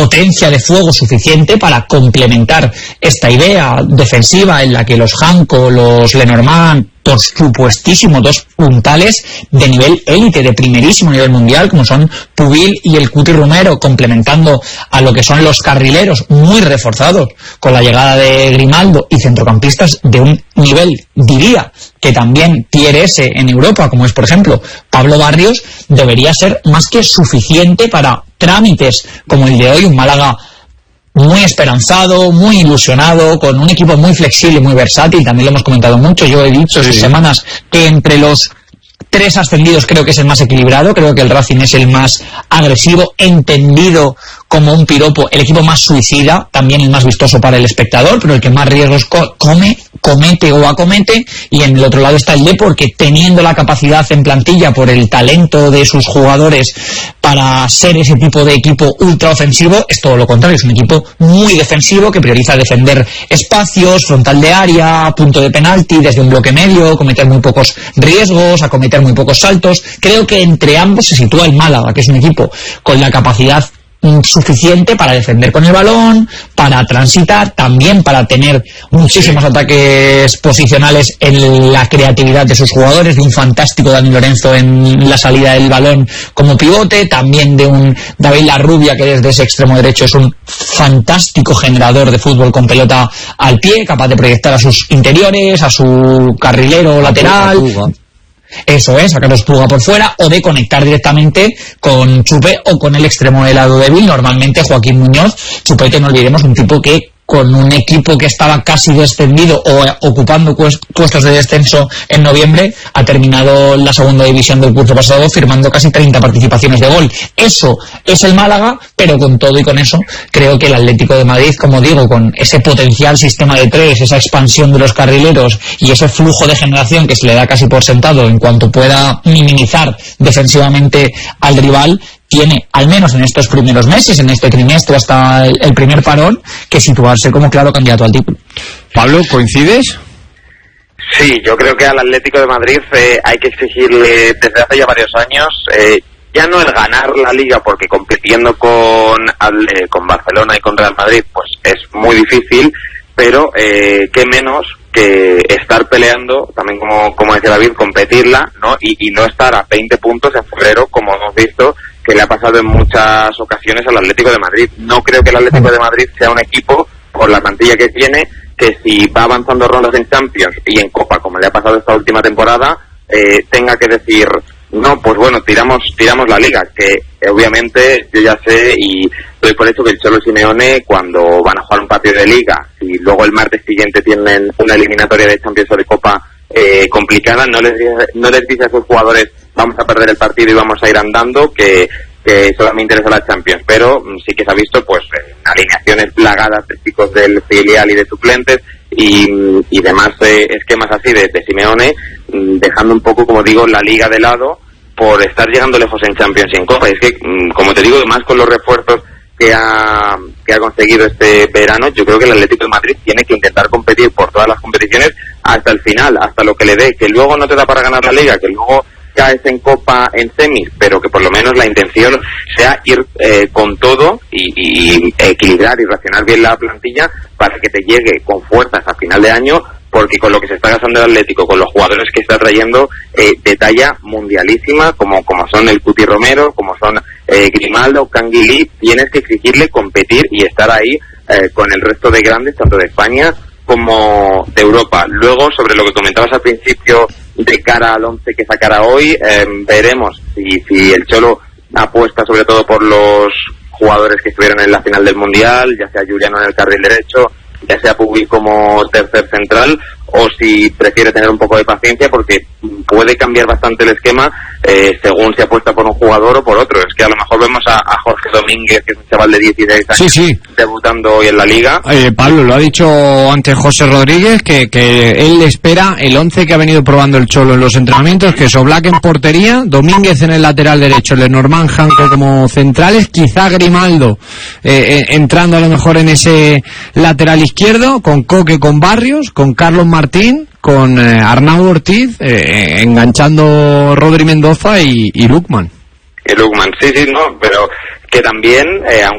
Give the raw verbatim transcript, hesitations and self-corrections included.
potencia de fuego suficiente para complementar esta idea defensiva en la que los Janko, los Lenormand, por supuestísimo dos puntales de nivel élite, de primerísimo nivel mundial, como son Pubil y el Cuti Romero, complementando a lo que son los carrileros muy reforzados con la llegada de Grimaldo, y centrocampistas de un nivel, diría, que también tier ese en Europa, como es por ejemplo Pablo Barrios, debería ser más que suficiente para trámites como el de hoy. Un Málaga muy esperanzado, muy ilusionado, con un equipo muy flexible, muy versátil. También lo hemos comentado mucho. Yo he dicho sí. sus semanas que entre los tres ascendidos creo que es el más equilibrado. Creo que el Racing es el más agresivo, entendido como un piropo, el equipo más suicida, también el más vistoso para el espectador, pero el que más riesgos co- come, comete o acomete. Y en el otro lado está el Depor, que teniendo la capacidad en plantilla por el talento de sus jugadores para ser ese tipo de equipo ultra ofensivo, es todo lo contrario, es un equipo muy defensivo que prioriza defender espacios, frontal de área, punto de penalti, desde un bloque medio, cometer muy pocos riesgos, acometer muy pocos saltos. Creo que entre ambos se sitúa el Málaga, que es un equipo con la capacidad suficiente para defender con el balón, para transitar, también para tener muchísimos ataques posicionales en la creatividad de sus jugadores, de un fantástico Dani Lorenzo en la salida del balón como pivote, también de un David Larrubia que desde ese extremo derecho es un fantástico generador de fútbol con pelota al pie, capaz de proyectar a sus interiores, a su carrilero lateral. Eso es, sacarlos Puga por fuera, o de conectar directamente con Chupe o con el extremo del lado débil, normalmente Joaquín Muñoz. Chupete, no olvidemos, un tipo que con un equipo que estaba casi descendido o ocupando puestos de descenso en noviembre, ha terminado la segunda división del curso pasado firmando casi treinta participaciones de gol. Eso es el Málaga, pero con todo y con eso, creo que el Atlético de Madrid, como digo, con ese potencial sistema de tres, esa expansión de los carrileros y ese flujo de generación que se le da casi por sentado en cuanto pueda minimizar defensivamente al rival, tiene, al menos en estos primeros meses, en este trimestre hasta el, el primer parón, que situarse como claro candidato al título. Pablo, ¿coincides? Sí, yo creo que al Atlético de Madrid eh, hay que exigirle desde hace ya varios años, eh, ya no el ganar la Liga, porque compitiendo con, eh, con Barcelona y con Real Madrid pues es muy difícil, pero eh, qué menos que estar peleando, también como, como decía David, competirla, ¿no? Y, y no estar a veinte puntos en febrero, como hemos visto que le ha pasado en muchas ocasiones al Atlético de Madrid. No creo que el Atlético de Madrid sea un equipo, por la plantilla que tiene, que si va avanzando rondas en Champions y en Copa, como le ha pasado esta última temporada, eh, tenga que decir, no, pues bueno, tiramos tiramos la Liga, que eh, obviamente yo ya sé y doy por hecho que el Cholo Simeone, cuando van a jugar un partido de Liga y luego el martes siguiente tienen una eliminatoria de Champions o de Copa eh, complicada, no les, no les dice a sus jugadores vamos a perder el partido y vamos a ir andando, que, que solo me interesa la Champions, pero sí que se ha visto pues eh, alineaciones plagadas de chicos del filial y de suplentes y, y demás eh, esquemas así de, de Simeone, dejando un poco, como digo, la Liga de lado por estar llegando lejos en Champions y en Copa. Es que, como te digo, además con los refuerzos que ha, que ha conseguido este verano, yo creo que el Atlético de Madrid tiene que intentar competir por todas las competiciones hasta el final, hasta lo que le dé, que luego no te da para ganar la Liga, que luego caes en Copa en semis, pero que por lo menos la intención sea ir eh, con todo y, y equilibrar y racionar bien la plantilla para que te llegue con fuerzas a final de año, porque con lo que se está gastando el Atlético, con los jugadores que está trayendo eh, de talla mundialísima, como, como son el Cuti Romero, como son eh, Grimaldo, Canguilí, tienes que exigirle competir y estar ahí eh, con el resto de grandes, tanto de España como de Europa. Luego, sobre lo que comentabas al principio de cara al once que sacará hoy, eh, veremos si, si el Cholo apuesta sobre todo por los jugadores que estuvieron en la final del Mundial, ya sea Juliano en el carril derecho, ya sea Pugui como tercer central, o si prefiere tener un poco de paciencia, porque puede cambiar bastante el esquema eh, según se apuesta por un jugador o por otro. Es que a lo mejor vemos a, a Jorge Domínguez, que es un chaval de dieciséis años, sí, sí, debutando hoy en la Liga. Eh, Pablo, lo ha dicho antes José Rodríguez, que, que él espera el once que ha venido probando el Cholo en los entrenamientos, que es Oblak en portería, Domínguez en el lateral derecho, Lenormand, Janko como centrales, quizá Grimaldo eh, eh, entrando a lo mejor en ese lateral izquierdo, con Coque, con Barrios, con Carlos Martín, con eh, Arnau Ortiz, eh, enganchando Rodri Mendoza y, y Lukman. Y Lukman, sí, sí, no, pero que también, eh,